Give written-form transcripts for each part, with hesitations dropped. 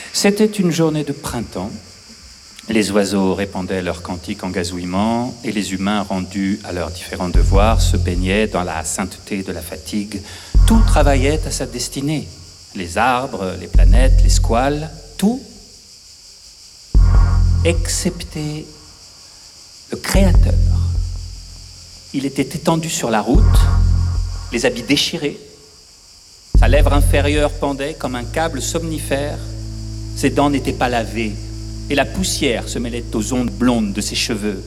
C'était une journée de printemps. Les oiseaux répandaient leurs cantiques en gazouillement et les humains, rendus à leurs différents devoirs, se baignaient dans la sainteté de la fatigue. Tout travaillait à sa destinée. Les arbres, les planètes, les squales, tout, excepté le Créateur. Il était étendu sur la route, les habits déchirés. Sa lèvre inférieure pendait comme un câble somnifère. Ses dents n'étaient pas lavées et la poussière se mêlait aux ondes blondes de ses cheveux.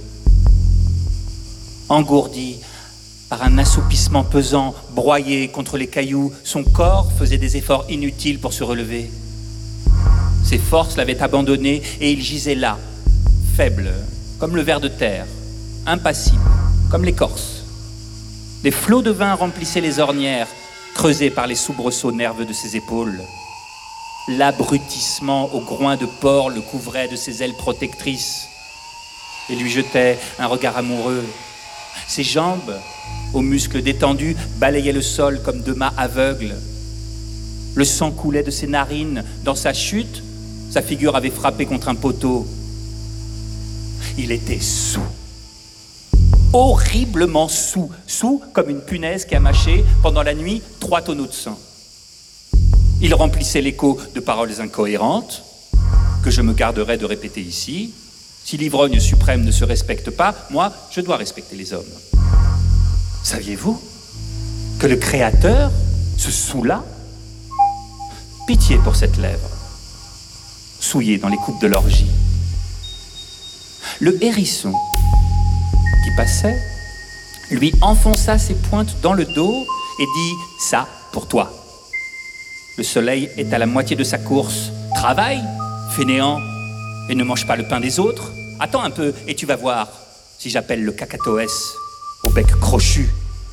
Engourdi par un assoupissement pesant, broyé contre les cailloux, son corps faisait des efforts inutiles pour se relever. Ses forces l'avaient abandonné et il gisait là, faible, comme le ver de terre, impassible, comme l'écorce. Des flots de vin remplissaient les ornières, creusées par les soubresauts nerveux de ses épaules. L'abrutissement au groin de porc le couvrait de ses ailes protectrices et lui jetait un regard amoureux. Ses jambes, aux muscles détendus, balayaient le sol comme deux mâts aveugles. Le sang coulait de ses narines. Dans sa chute, sa figure avait frappé contre un poteau. Il était saoul. Horriblement saoul. Saoul comme une punaise qui a mâché pendant la nuit 3 tonneaux de sang. Il remplissait l'écho de paroles incohérentes que je me garderai de répéter ici. Si l'ivrogne suprême ne se respecte pas, moi, je dois respecter les hommes. Saviez-vous que le Créateur se saoula? Pitié pour cette lèvre, souillée dans les coupes de l'orgie. Le hérisson qui passait lui enfonça ses pointes dans le dos et dit « Ça, pour toi ». Le soleil est à la moitié de sa course. Travaille, fainéant, et ne mange pas le pain des autres. Attends un peu et tu vas voir si j'appelle le cacatoès au bec crochu.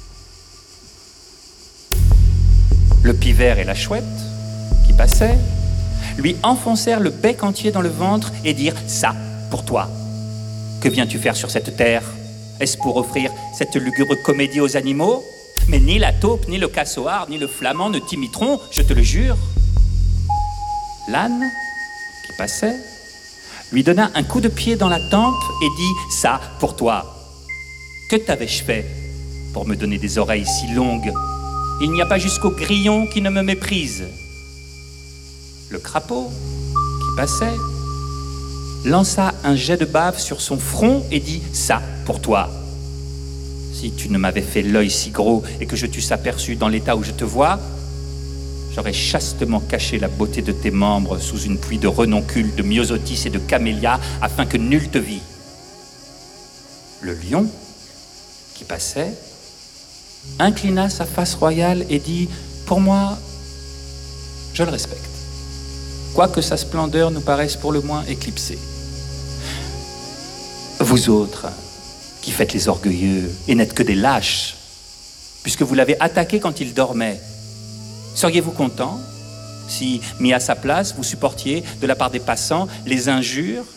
Le pivert et la chouette, qui passaient, lui enfoncèrent le bec entier dans le ventre et dirent « Ça, pour toi. Que viens-tu faire sur cette terre? Est-ce pour offrir cette lugubre comédie aux animaux? Mais ni la taupe, ni le cassoar, ni le flamand ne t'imiteront, je te le jure. » L'âne, qui passait, lui donna un coup de pied dans la tempe et dit « Ça, pour toi. Que t'avais-je fait pour me donner des oreilles si longues? Il n'y a pas jusqu'au grillon qui ne me méprise. » Le crapaud, qui passait, lança un jet de bave sur son front et dit « Ça, pour toi. Si tu ne m'avais fait l'œil si gros et que je t'eusse aperçu dans l'état où je te vois, j'aurais chastement caché la beauté de tes membres sous une pluie de renoncules, de myosotis et de camélias afin que nul te vît. » Le lion, qui passait, inclina sa face royale et dit « Pour moi, je le respecte, quoique sa splendeur nous paraisse pour le moins éclipsée. Vous autres, qui faites les orgueilleux et n'êtes que des lâches, puisque vous l'avez attaqué quand il dormait, seriez-vous content si, mis à sa place, vous supportiez, de la part des passants, les injures